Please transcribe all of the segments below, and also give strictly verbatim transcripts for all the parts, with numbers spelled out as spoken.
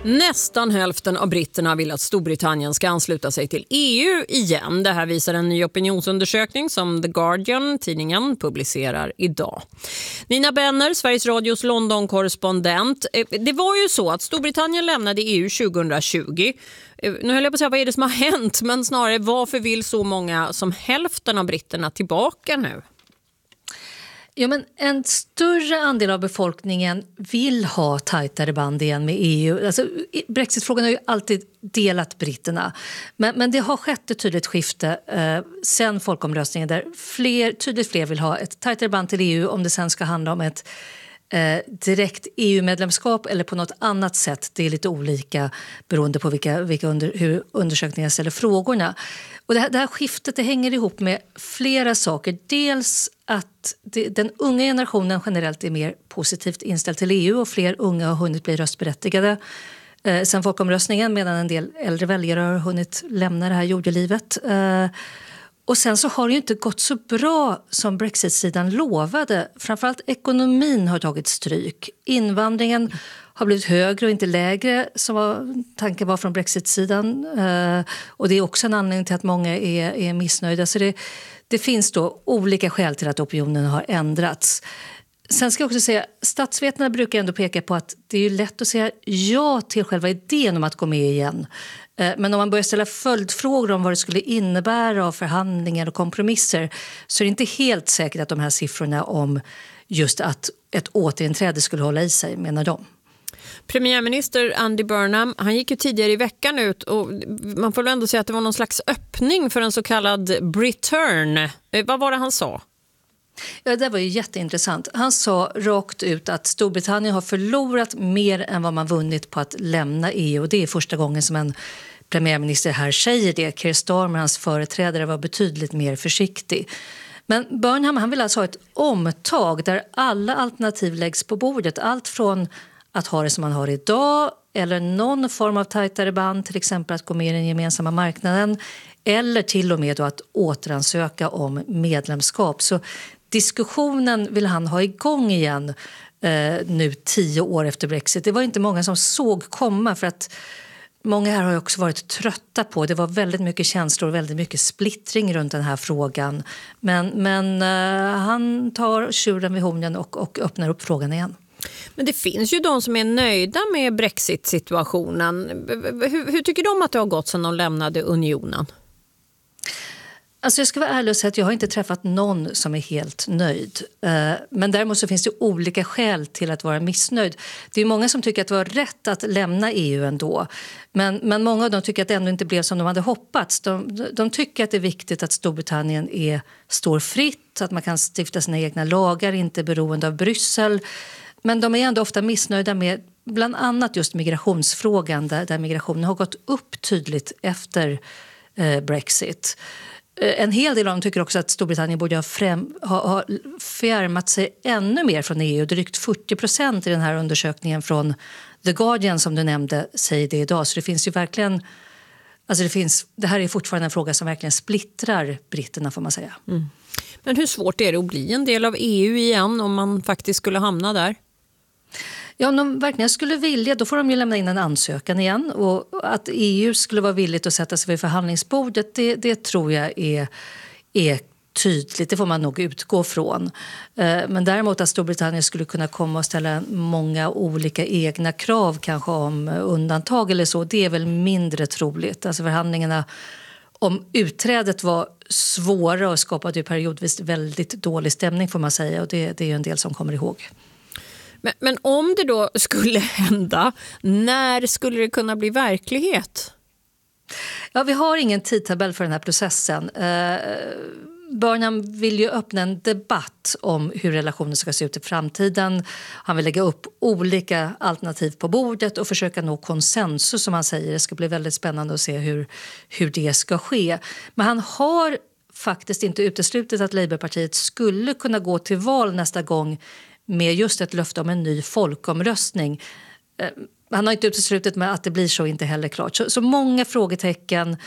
Nästan hälften av britterna vill att Storbritannien ska ansluta sig till E U igen. Det här visar en ny opinionsundersökning som The Guardian, tidningen, publicerar idag. Nina Benner, Sveriges Radios London-korrespondent. Det var ju så att Storbritannien lämnade E U tjugohundratjugo. Nu höll jag på att säga, vad är det som har hänt? Men snarare, varför vill så många som hälften av britterna tillbaka nu? Ja, men en större andel av befolkningen vill ha tajtare band igen med E U. Alltså, Brexitfrågan har ju alltid delat britterna. Men, men det har skett ett tydligt skifte eh, sen folkomröstningen där fler, tydligt fler vill ha ett tajtare band till E U om det sen ska handla om ett eh, direkt E U-medlemskap eller på något annat sätt. Det är lite olika beroende på vilka, vilka under, hur undersökningar ställer frågorna. Och det här, det här skiftet det hänger ihop med flera saker. Dels att det, den unga generationen generellt är mer positivt inställd till E U och fler unga har hunnit bli röstberättigade eh, sen folkomröstningen medan en del äldre väljare har hunnit lämna det här jordelivet. Eh, och sen så har det ju inte gått så bra som Brexit-sidan lovade. Framförallt ekonomin har tagit stryk. Invandringen har blivit högre och inte lägre som var, tanken var från Brexit-sidan. Eh, och det är också en anledning till att många är, är missnöjda. Så det, det finns då olika skäl till att opinionen har ändrats. Sen ska jag också säga, statsvetarna brukar ändå peka på att det är ju lätt att säga ja till själva idén om att gå med igen. Eh, men om man börjar ställa följdfrågor om vad det skulle innebära av förhandlingar och kompromisser så är det inte helt säkert att de här siffrorna om just att ett återinträde skulle hålla i sig, menar de. Premiärminister Andy Burnham, han gick ju tidigare i veckan ut och man får väl ändå säga att det var någon slags öppning för en så kallad Briturn. Vad var det han sa? Ja, det var ju jätteintressant. Han sa rakt ut att Storbritannien har förlorat mer än vad man vunnit på att lämna E U. Och det är första gången som en premiärminister här säger det. Keir Starmer, hans företrädare, var betydligt mer försiktig. Men Burnham, han vill alltså ha ett omtag där alla alternativ läggs på bordet. Allt från att ha det som man har idag eller någon form av tajtare band, till exempel att gå med i den gemensamma marknaden eller till och med då att återansöka om medlemskap. Så diskussionen vill han ha igång igen eh, nu tio år efter Brexit. Det var inte många som såg komma för att många här har också varit trötta på. Det var väldigt mycket känslor och väldigt mycket splittring runt den här frågan. Men, men eh, han tar tjuren vid hornen och, och öppnar upp frågan igen. Men det finns ju de som är nöjda med Brexit-situationen. Hur, hur tycker de att det har gått sedan de lämnade unionen? Alltså jag ska vara ärlig och säga att jag har inte träffat någon som är helt nöjd. Men däremot så finns det olika skäl till att vara missnöjd. Det är många som tycker att det var rätt att lämna E U ändå. Men, men många av dem tycker att det ändå inte blev som de hade hoppats. De, de tycker att det är viktigt att Storbritannien är, står fritt, att man kan stifta sina egna lagar, inte är beroende av Bryssel. Men de är ändå ofta missnöjda med bland annat just migrationsfrågan där, där migrationen har gått upp tydligt efter eh, Brexit. Eh, en hel del av dem tycker också att Storbritannien borde ha, främ, ha, ha fjärmat sig ännu mer från E U. Drygt fyrtio procent i den här undersökningen från The Guardian som du nämnde säger det idag. Så det finns ju verkligen, alltså det, finns, det här är fortfarande en fråga som verkligen splittrar britterna får man säga. Mm. Men hur svårt är det att bli en del av E U igen om man faktiskt skulle hamna där? Ja, om de verkligen skulle vilja, då får de ju lämna in en ansökan igen. Och att E U skulle vara villigt att sätta sig vid förhandlingsbordet, det, det tror jag är, är tydligt. Det får man nog utgå från. Men däremot att Storbritannien skulle kunna komma och ställa många olika egna krav kanske om undantag eller så, det är väl mindre troligt. Alltså förhandlingarna om utträdet var svåra och skapade ju periodvis väldigt dålig stämning får man säga. Och det, det är ju en del som kommer ihåg. Men, men om det då skulle hända, när skulle det kunna bli verklighet? Ja, vi har ingen tidtabell för den här processen. Eh, Burnham vill ju öppna en debatt om hur relationen ska se ut i framtiden. Han vill lägga upp olika alternativ på bordet och försöka nå konsensus som han säger. Det ska bli väldigt spännande att se hur, hur det ska ske. Men han har faktiskt inte uteslutit att Labourpartiet skulle kunna gå till val nästa gång med just ett löfte om en ny folkomröstning. Han har inte uteslutit med att det blir så, inte heller klart. Så, så många frågetecken,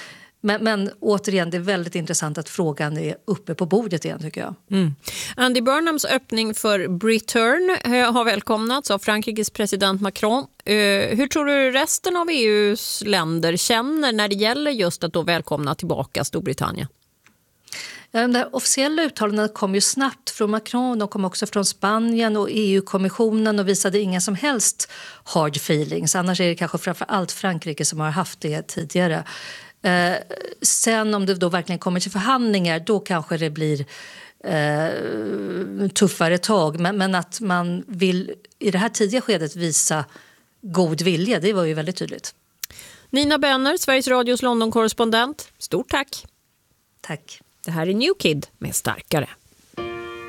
Men, men återigen, det är väldigt intressant att frågan är uppe på bordet igen, tycker jag. Mm. Andy Burnhams öppning för Britain har välkomnats av Frankrikes president Macron. Hur tror du resten av E U:s länder känner när det gäller just att då välkomna tillbaka Storbritannien? Ja, de där officiella uttalandena kom ju snabbt från Macron, de kom också från Spanien och E U-kommissionen och visade inga som helst hard feelings. Annars är det kanske framför allt Frankrike som har haft det tidigare. Eh, sen om det då verkligen kommer till förhandlingar, då kanske det blir eh, tuffare tag. Men, men att man vill i det här tidiga skedet visa god vilja, det var ju väldigt tydligt. Nina Benner, Sveriges Radios London-korrespondent. Stort tack. Tack. Det här är New Kid med Starkare.